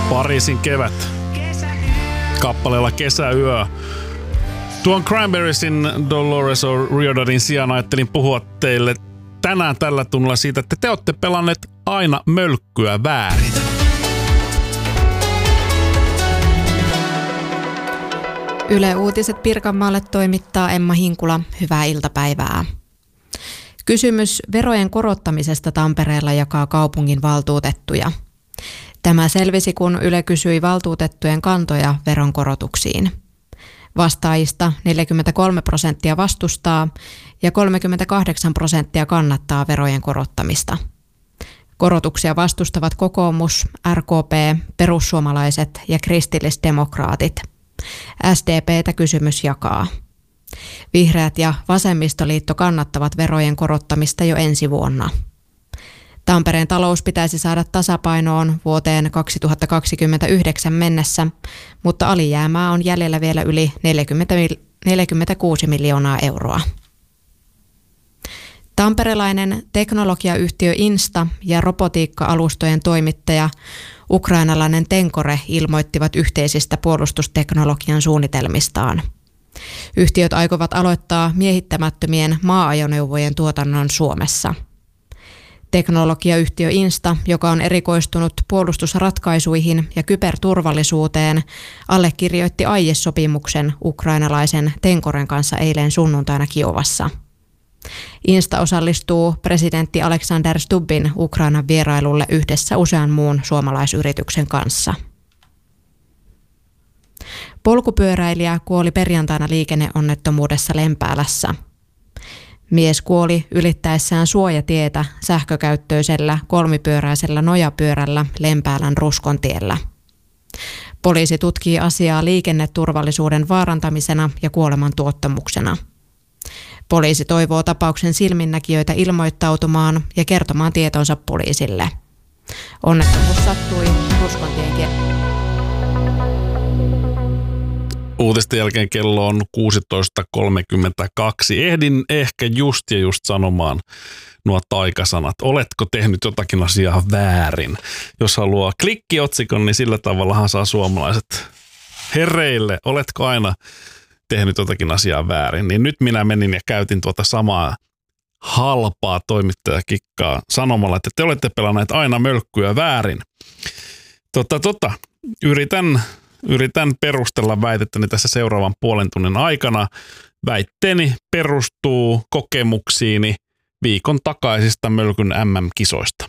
Pariisin kevät. Kappaleella Kesäyö. Tuon Cranberriesin Dolores O'Riordanin sijaan ajattelin puhua teille tänään tällä tunnilla siitä, että te olette pelanneet aina mölkkyä väärin. Yle Uutiset Pirkanmaalle toimittaa Emma Hinkula. Hyvää iltapäivää. Kysymys verojen korottamisesta Tampereella jakaa kaupungin valtuutettuja. Tämä selvisi, kun Yle kysyi valtuutettujen kantoja veronkorotuksiin. Vastaajista 43% vastustaa ja 38% kannattaa verojen korottamista. Korotuksia vastustavat kokoomus, RKP, perussuomalaiset ja kristillisdemokraatit. SDP:tä kysymys jakaa. Vihreät ja vasemmistoliitto kannattavat verojen korottamista jo ensi vuonna. Tampereen talous pitäisi saada tasapainoon vuoteen 2029 mennessä, mutta alijäämää on jäljellä vielä yli 46 miljoonaa euroa. Tamperelainen teknologiayhtiö Insta ja robotiikka-alustojen toimittaja ukrainalainen Tenkore ilmoittivat yhteisistä puolustusteknologian suunnitelmistaan. Yhtiöt aikovat aloittaa miehittämättömien maa-ajoneuvojen tuotannon Suomessa. Teknologiayhtiö Insta, joka on erikoistunut puolustusratkaisuihin ja kyberturvallisuuteen, allekirjoitti aiesopimuksen ukrainalaisen Tenkoren kanssa eilen sunnuntaina Kiovassa. Insta osallistuu presidentti Alexander Stubbin Ukrainan vierailulle yhdessä usean muun suomalaisyrityksen kanssa. Polkupyöräilijä kuoli perjantaina liikenneonnettomuudessa Lempäälässä. Mies kuoli ylittäessään suojatietä sähkökäyttöisellä kolmipyöräisellä nojapyörällä Lempäälän Ruskontiellä. Poliisi tutkii asiaa liikenneturvallisuuden vaarantamisena ja kuoleman tuottamuksena. Poliisi toivoo tapauksen silminnäkijöitä ilmoittautumaan ja kertomaan tietonsa poliisille. Onnettomuus sattui Ruskontien Uutisten jälkeen kello on 16.32. Ehdin ehkä just sanomaan nuo taikasanat. Oletko tehnyt jotakin asiaa väärin? Jos haluaa klikkiotsikon, niin sillä tavallahan saa suomalaiset hereille. Oletko aina tehnyt jotakin asiaa väärin? Niin nyt minä menin ja käytin tuota samaa halpaa toimittajakikkaa sanomalla, että te olette pelanneet aina mölkkyä väärin. Yritän perustella väitettäni tässä seuraavan puolen tunnin aikana. Väitteeni perustuu kokemuksiini viikon takaisista mölkyn MM-kisoista.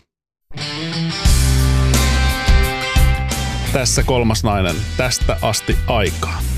Tässä kolmas nainen. Tästä asti aikaa.